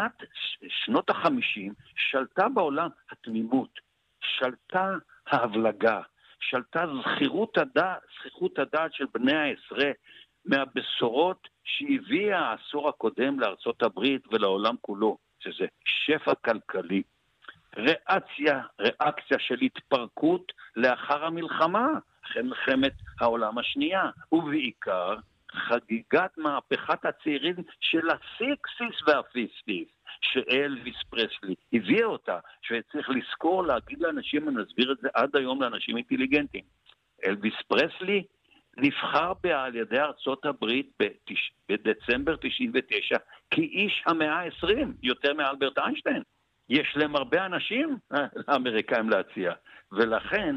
שנות ה-50 שלטה בעולם התמימות, שלטה ההבלגה, שלטה זכירות הדעת של בני העשרה מהבשורות שהביאה העשור הקודם לארצות הברית ולעולם כולו, שזה שפע כלכלי, ריאקציה של התפרקות לאחר המלחמה, אחרי מלחמת העולם השנייה, ובעיקר חגיגת מהפכת הצעירים של הסיקסיס והפיסטיס, שאלוויס פרסלי הביא אותה, שצריך לזכור להגיד לאנשים, אני אסביר את זה עד היום לאנשים אינטליגנטים. אלוויס פרסלי נבחר על ידי ארצות הברית בדצמבר 99 כאיש המאה ה-20, יותר מאלברט איינשטיין. יש להם הרבה אנשים האמריקאים להציע, ולכן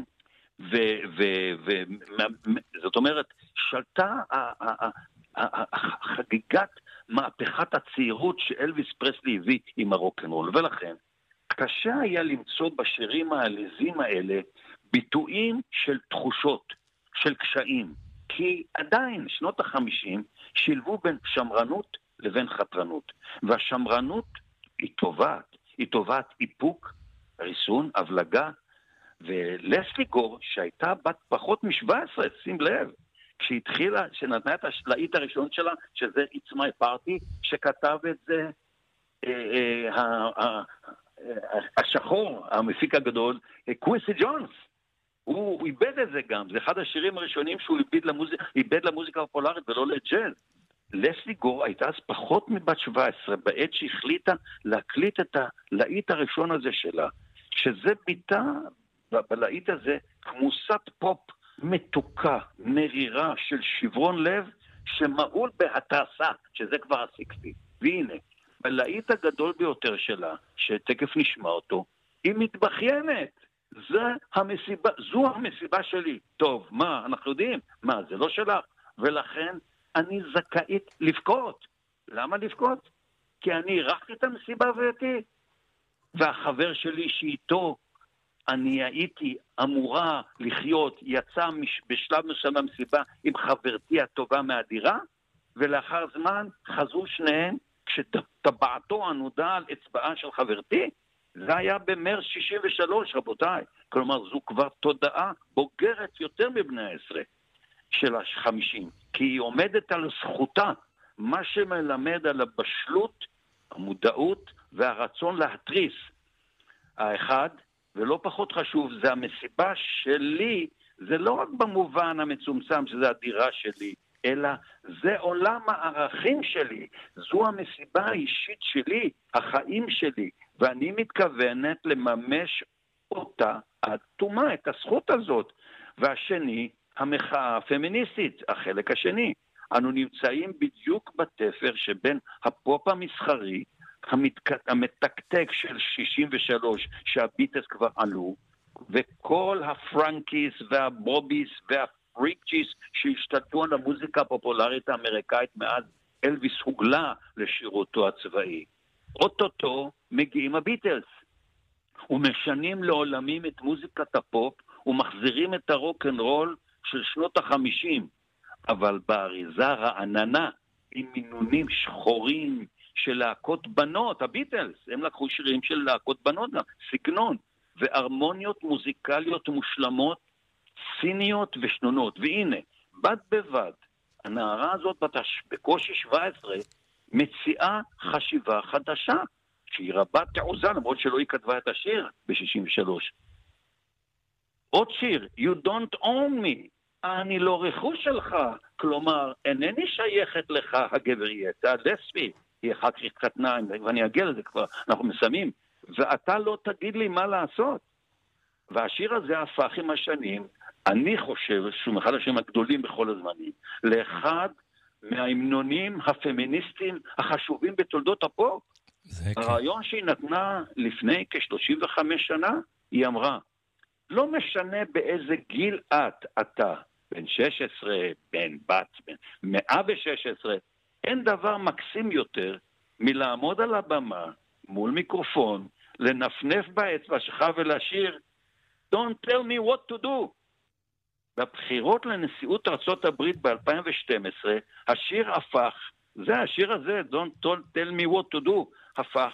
זאת אומרת, שלטה חגיגת מהפכת הצעירות שאלוויס פרסלי הביא עם הרוקנרול, ולכן קשה היה למצוא בשירים העליזים האלה ביטויים של תחושות, של קשיים, כי עדיין שנות ה-50 שילבו בין שמרנות לבין חתרנות, והשמרנות היא טובת איפוק, ריסון, הבלגה, ולסלי גור, שהייתה בת פחות מ-17, שים לב, שנתנה את השלאית הראשון שלה, שזה It's My Party, שכתב את זה השחור, המפיק הגדול, קווינסי ג'ונס. הוא איבד את זה גם, זה אחד השירים הראשונים שהוא איבד למוזיקה הפופולרית ולא לג'אז. לסלי גור הייתה אז פחות מבת 17, בעת שהחליטה להקליט את הלהיט הראשון הזה שלה, שזה ביטא בלהיט הזה כמוסת פופ מתוקה, מרירה של שברון לב, שמעול בהתעשה, שזה כבר הסיקסטי. והנה, בלהיט הגדול ביותר שלה, שתקף נשמע אותו, היא מתבחיינת. זו המסיבה שלי. טוב, מה, אנחנו יודעים? מה, זה לא שלך? ולכן אני זכאית לבכות. למה לבכות? כי אני אירחתי את המסיבה ואיתי. והחבר שלי שאיתו אני הייתי אמורה לחיות, יצא בשלב מסוים המסיבה עם חברתי הטובה מהדירה, ולאחר זמן חזרו שניהם, כשטבעתו הנודע על אצבעה של חברתי, זה היה במרס 63, רבותיי. כלומר, זו כבר תודעה בוגרת יותר מבני העשרה של ה-50, כי היא עומדת על זכותה, מה שמלמד על הבשלות, המודעות והרצון להתריס. האחד, ולא פחות חשוב, זה המסיבה שלי, זה לא רק במובן המצומצם שזה הדירה שלי, אלא זה עולם הערכים שלי, זו המסיבה האישית שלי, החיים שלי, ואני מתכוונת לממש אותה עד תומה, את הזכות הזאת. והשני, המחאה הפמיניסטית, החלק השני. אנו נמצאים בדיוק בתפר שבין הפופ המסחרי, המתקתק של 63 שהביטלס כבר עלו, וכל הפרנקיס והבוביס והפריקצ'יס שהשתלטו על המוזיקה הפופולרית האמריקאית מאז אלוויס הוגלה לשירותו הצבאי. אוטוטו מגיעים הביטלס ומשנים לעולמים את מוזיקת הפופ ומחזירים את הרוק'נ'רול של שנות ה-50, אבל באריזה רעננה עם מינונים שחורים של להקות בנות. הביטלס, הם לקחו שירים של להקות בנות, סגנון והרמוניות מוזיקליות מושלמות, סיניות ושנונות. והנה, בד בבד, הנערה הזאת בקושי 17 מציעה חשיבה חדשה, שהיא רבת תעוזה, למרות שלא היא כתבה את השיר ב-63. עוד שיר, You Don't Own Me, אני לא רכוש שלך, כלומר, אינני שייכת לך הגברית, הלסבי, היא אחר כך התחתנה, ואני אגיע לזה כבר, אנחנו מסיימים, ואתה לא תגיד לי מה לעשות. והשיר הזה הפך עם השנים, אני חושב שהוא אחד השירים הגדולים בכל הזמנים, לאחד מההמנונים הפמיניסטיים החשובים בתולדות הפופ. הרעיון שהיא נתנה לפני כ-35 שנה, היא אמרה, לא משנה באיזה גיל אתה, בן 16, בן בת, בן 116, אין דבר מקסים יותר מלעמוד על הבמה מול מיקרופון, לנפנף באצבע שלך ולשיר Don't tell me what to do. בבחירות לנשיאות ארצות הברית ב-2012, השיר הפך, זה השיר הזה, Don't tell me what to do, הפך